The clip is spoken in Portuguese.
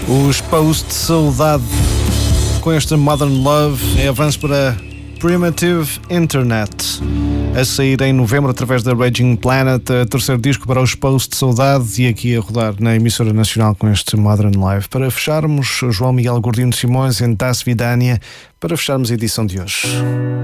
Os Post Saudade com este Modern Love em avanço para Primitive Internet, a sair em novembro através da Raging Planet, terceiro disco para os Post Saudade, e aqui a rodar na emissora nacional com este Modern Live. Para fecharmos, João Miguel Gordino Simões em Das Vidania, para fecharmos a edição de hoje.